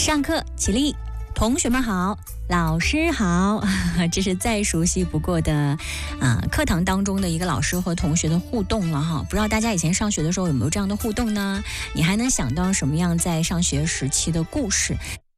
上课起立，同学们好，老师好，这是再熟悉不过的课堂当中的一个老师和同学的互动了哈。不知道大家以前上学的时候有没有这样的互动呢？你还能想到什么样在上学时期的故事？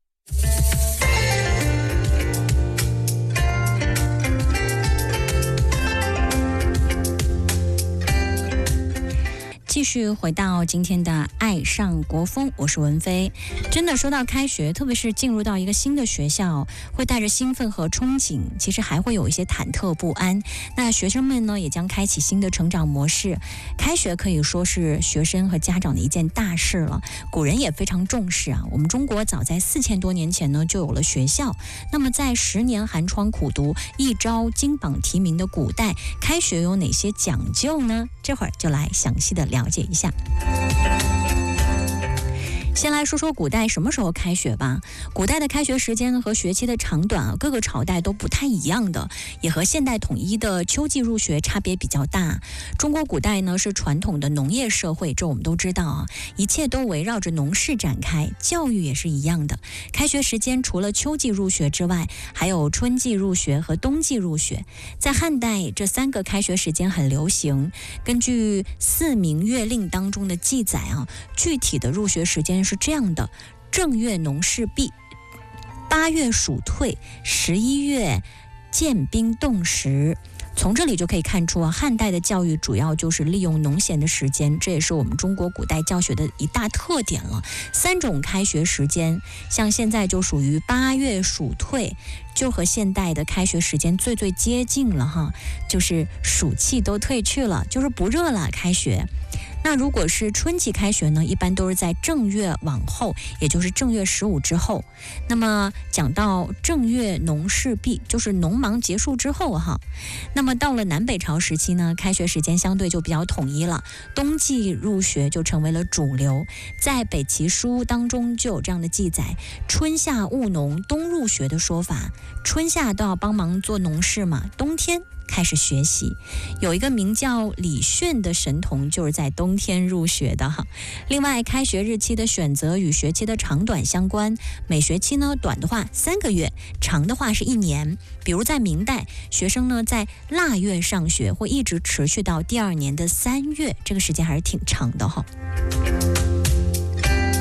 继续回到今天的爱上国风，我是文飞。真的说到开学，特别是进入到一个新的学校，会带着兴奋和憧憬，其实还会有一些忐忑不安。那学生们呢，也将开启新的成长模式。开学可以说是学生和家长的一件大事了。古人也非常重视啊。我们中国早在4000多年前呢，就有了学校。那么在10年寒窗苦读、一朝金榜题名的古代，开学有哪些讲究呢？这会儿就来详细的了解一下。先来说说古代什么时候开学吧。古代的开学时间和学期的长短各个朝代都不太一样的，也和现代统一的秋季入学差别比较大。中国古代呢是传统的农业社会，这我们都知道啊，一切都围绕着农事展开，教育也是一样的。开学时间除了秋季入学之外，还有春季入学和冬季入学。在汉代，这3个开学时间很流行。根据《四民月令》当中的记载啊，具体的入学时间是这样的：正月农事毕，8月暑退，11月建兵动时。从这里就可以看出啊，汉代的教育主要就是利用农闲的时间，这也是我们中国古代教学的一大特点了。3种开学时间，像现在就属于8月暑退，就和现代的开学时间最接近了哈，就是暑气都退去了，就是不热了，开学。那如果是春季开学呢，一般都是在正月往后，也就是正月15之后。那么讲到正月农事毕，就是农忙结束之后哈。那么到了南北朝时期呢，开学时间相对就比较统一了，冬季入学就成为了主流。在北齐书当中就有这样的记载：春夏务农，冬入学的说法。春夏都要帮忙做农事嘛，冬天开始学习。有一个名叫李炫的神童就是在冬天入学的哈。另外，开学日期的选择与学期的长短相关，每学期呢短的话3个月，长的话是1年。比如在明代，学生呢在腊月上学，会一直持续到第2年的3月，这个时间还是挺长的哈。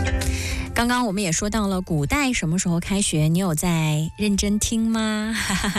刚刚我们也说到了古代什么时候开学，你有在认真听吗？